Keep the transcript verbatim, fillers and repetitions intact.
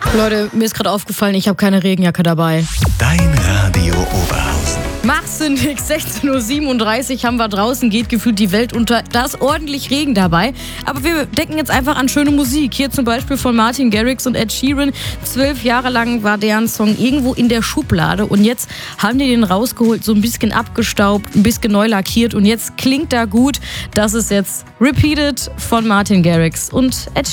Leute, mir ist gerade aufgefallen, ich habe keine Regenjacke dabei. Dein Radio Oberhausen. Machst du nix, sechzehn Uhr siebenunddreißig haben wir draußen, geht gefühlt die Welt unter. Da ist ordentlich Regen dabei. Aber wir denken jetzt einfach an schöne Musik. Hier zum Beispiel von Martin Garrix und Ed Sheeran. Zwölf Jahre lang war deren Song irgendwo in der Schublade. Und jetzt haben die den rausgeholt, so ein bisschen abgestaubt, ein bisschen neu lackiert. Und jetzt klingt da gut. Das ist jetzt Repeated von Martin Garrix und Ed Sheeran.